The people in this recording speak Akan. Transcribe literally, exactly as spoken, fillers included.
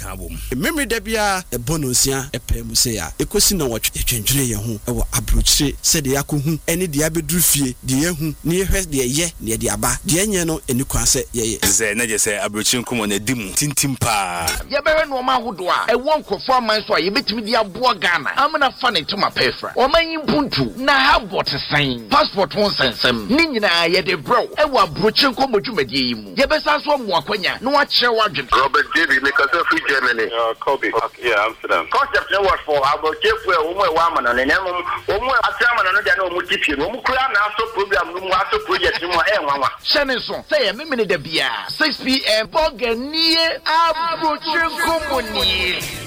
ka bom memory da bia e bonosia e pɛ mu se ya ekosi na wo twetwendwene ye ho e wo abrochire se de yakohu ene de abeduru fie de yehu ne yehwɛ de ye ne de aba de enye no eni kwa se ye ze na je se abrochire nkomo na dimu tintim pa ye bewe no ma hodo a e won kofo aman so a ye betimi de aboa Ghana amana fa ne tuma pefra o manyi mpuntu na ha bot san passport won sensem ni nyina ye de bro e wo abrochire nkomo dwumadie yi mu ye besa so mo akwanya no a kire wadwen Robert David because of free Germany uh Kobe okay, yeah Amsterdam concept no what for abrochire fu e wo mo e wa amana ne nemu o mo atamana no de na o mo tipie no mo kura na aso program no mo aso project mo e nwanwa shene so say ye memene da bia six p m boganie abrochire nkomo ni